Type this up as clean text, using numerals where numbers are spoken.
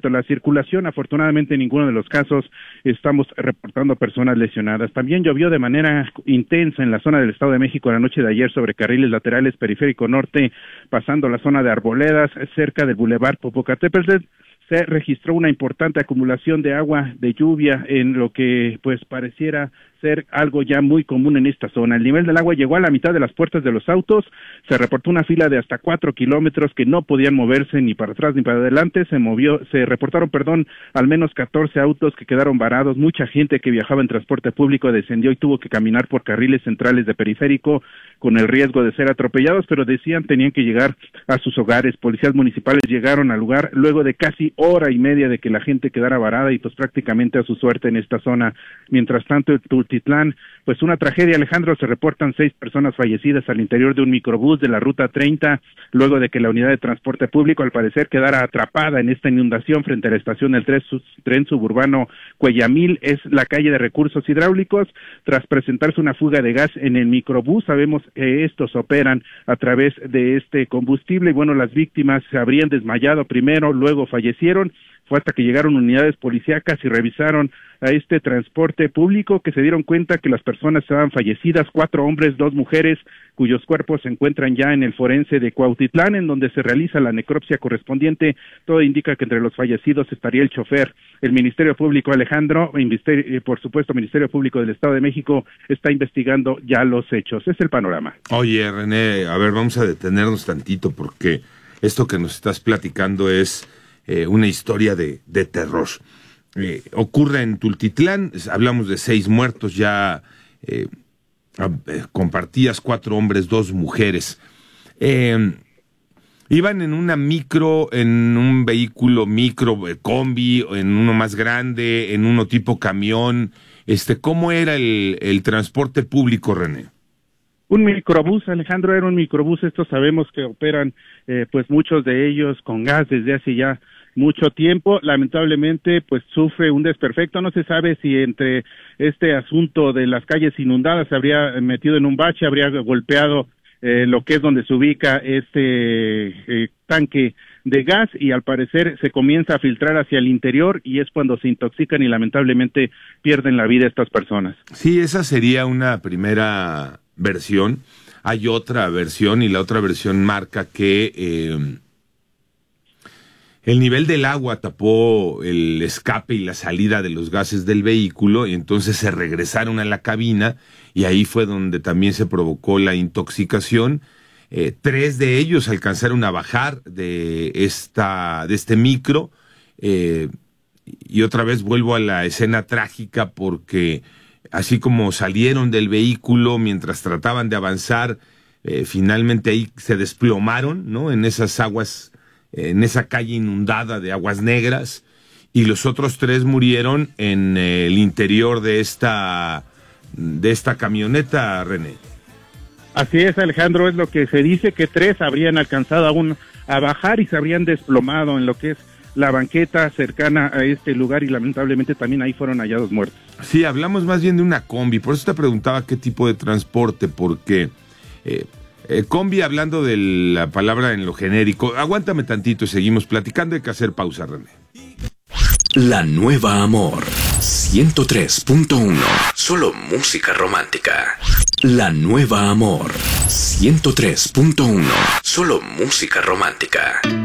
cuanto a la circulación, afortunadamente en ninguno de los casos estamos reportando personas lesionadas. También llovió de manera intensa en la zona del Estado de México la noche de ayer sobre carriles laterales Periférico Norte, pasando la zona de Arboledas, cerca del Boulevard Popocatépetl. Se registró una importante acumulación de agua de lluvia en lo que pues pareciera ser algo ya muy común en esta zona. El nivel del agua llegó a la mitad de las puertas de los autos, se reportó una fila de hasta 4 kilómetros que no podían moverse ni para atrás ni para adelante, se reportaron, al menos 14 autos que quedaron varados, mucha gente que viajaba en transporte público descendió y tuvo que caminar por carriles centrales de periférico con el riesgo de ser atropellados, pero decían tenían que llegar a sus hogares. Policías municipales llegaron al lugar luego de casi hora y media de que la gente quedara varada y pues prácticamente a su suerte en esta zona. Mientras tanto, en Tultitlán, pues una tragedia, Alejandro, se reportan 6 personas fallecidas al interior de un microbús de la Ruta 30, luego de que la unidad de transporte público al parecer quedara atrapada en esta inundación frente a la estación del tren suburbano Cuellamil, es la calle de recursos hidráulicos, tras presentarse una fuga de gas en el microbús. Sabemos que estos operan a través de este combustible y bueno, las víctimas se habrían desmayado primero, luego fallecieron. Fue hasta que llegaron unidades policíacas y revisaron a este transporte público que se dieron cuenta que las personas estaban fallecidas, 4 hombres, 2 mujeres, cuyos cuerpos se encuentran ya en el forense de Cuautitlán, en donde se realiza la necropsia correspondiente. Todo indica que entre los fallecidos estaría el chofer. El Ministerio Público, Alejandro, por supuesto, Ministerio Público del Estado de México, está investigando ya los hechos. Es el panorama. Oye, René, a ver, vamos a detenernos tantito porque esto que nos estás platicando es una historia de terror. Ocurre en Tultitlán, hablamos de 6 muertos, ya compartías 4 hombres, 2 mujeres. Iban en en un vehículo micro, combi, en uno más grande, en uno tipo camión. ¿Cómo era el transporte público, René? Un microbús, Alejandro, era un microbús. Estos sabemos que operan, pues muchos de ellos con gas desde hace ya mucho tiempo. Lamentablemente, pues sufre un desperfecto. No se sabe si entre este asunto de las calles inundadas se habría metido en un bache, habría golpeado lo que es donde se ubica este tanque de gas y al parecer se comienza a filtrar hacia el interior y es cuando se intoxican y lamentablemente pierden la vida estas personas. Sí, esa sería una primera versión. Hay otra versión y la otra versión marca que el nivel del agua tapó el escape y la salida de los gases del vehículo y entonces se regresaron a la cabina y ahí fue donde también se provocó la intoxicación. 3 de ellos alcanzaron a bajar de este micro y otra vez vuelvo a la escena trágica porque así como salieron del vehículo mientras trataban de avanzar, finalmente ahí se desplomaron, ¿no? En esas aguas, en esa calle inundada de aguas negras, y los otros 3 murieron en el interior de esta camioneta, René. Así es, Alejandro, es lo que se dice, que 3 habrían alcanzado aún a bajar y se habrían desplomado en lo que es la banqueta cercana a este lugar y lamentablemente también ahí fueron hallados muertos. Sí, hablamos más bien de una combi, por eso te preguntaba qué tipo de transporte, porque combi, hablando de la palabra en lo genérico, aguántame tantito y seguimos platicando, hay que hacer pausa, René. La Nueva Amor 103.1, solo música romántica. La Nueva Amor 103.1, solo música romántica.